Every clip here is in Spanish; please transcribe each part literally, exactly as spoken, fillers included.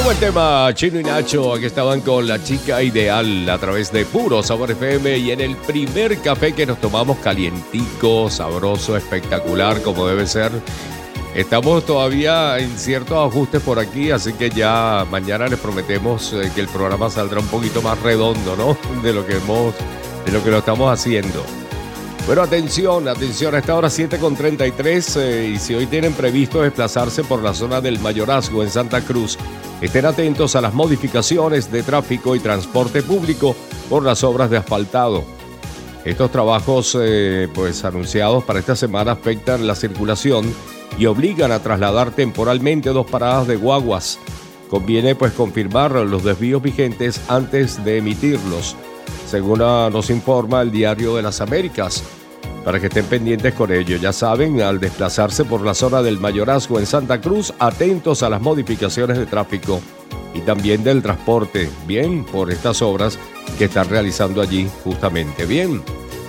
buen tema, Chino y Nacho, aquí estaban con La Chica Ideal a través de Puro Sabor F M y en el primer café que nos tomamos calientico, sabroso, espectacular, como debe ser. Estamos todavía en ciertos ajustes por aquí, así que ya mañana les prometemos eh, que el programa saldrá un poquito más redondo, ¿no? De lo que hemos, de lo que lo estamos haciendo. Bueno, atención, atención, a esta hora siete con treinta y tres eh, y si hoy tienen previsto desplazarse por la zona del Mayorazgo en Santa Cruz, estén atentos a las modificaciones de tráfico y transporte público por las obras de asfaltado. Estos trabajos eh, pues anunciados para esta semana afectan la circulación y obligan a trasladar temporalmente dos paradas de guaguas. Conviene pues confirmar los desvíos vigentes antes de emitirlos, según nos informa el Diario de las Américas, para que estén pendientes con ello. Ya saben, al desplazarse por la zona del Mayorazgo en Santa Cruz, atentos a las modificaciones de tráfico y también del transporte, bien, por estas obras que están realizando allí justamente. Bien,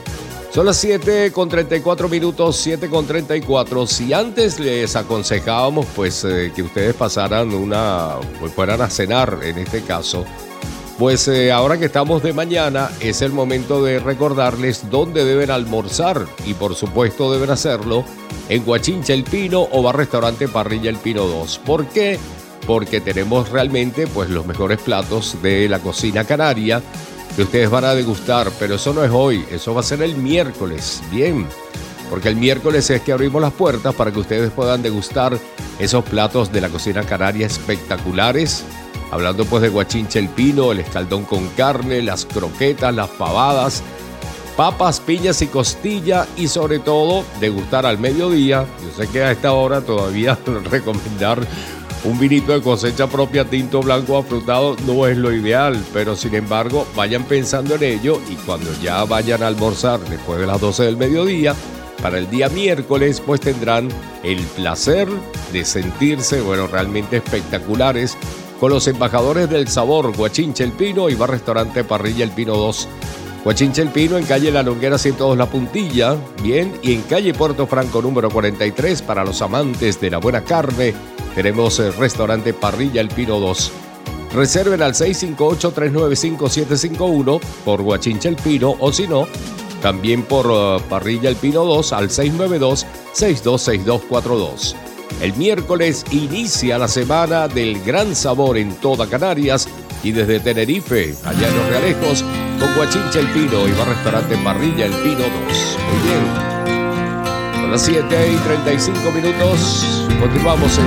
son las siete con treinta y cuatro minutos, siete con treinta y cuatro. Si antes les aconsejábamos pues eh, que ustedes pasaran una, pues fueran a cenar en este caso, pues eh, ahora que estamos de mañana es el momento de recordarles dónde deben almorzar y por supuesto deben hacerlo en Guachincha El Pino o Bar Restaurante Parrilla El Pino dos. ¿Por qué? Porque tenemos realmente pues los mejores platos de la cocina canaria que ustedes van a degustar, pero eso no es hoy, eso va a ser el miércoles, bien, porque el miércoles es que abrimos las puertas para que ustedes puedan degustar esos platos de la cocina canaria espectaculares. Hablando pues de Guachincha El Pino, el escaldón con carne, las croquetas, las pavadas, papas, piñas y costilla y sobre todo degustar al mediodía. Yo sé que a esta hora todavía recomendar un vinito de cosecha propia, tinto, blanco, afrutado, no es lo ideal, pero sin embargo vayan pensando en ello y cuando ya vayan a almorzar después de las doce del mediodía, para el día miércoles pues tendrán el placer de sentirse, bueno, realmente espectaculares con los embajadores del sabor, Guachincha El Pino y Bar Restaurante Parrilla El Pino dos. Guachincha El Pino en calle La Longuera ciento dos La Puntilla, bien, y en calle Puerto Franco número cuarenta y tres para los amantes de la buena carne. Tenemos el restaurante Parrilla El Pino dos. Reserven al seis cinco ocho, tres nueve cinco, siete cinco uno por Guachincha El Pino o si no, también por uh, Parrilla El Pino dos al seis nueve dos, seis dos seis dos cuatro dos. El miércoles inicia la semana del gran sabor en toda Canarias y desde Tenerife, allá en Los Realejos, con Guachincha El Pino y Bar Restaurante Parrilla El Pino dos. Muy bien. Son las siete y treinta y cinco minutos. Continuamos en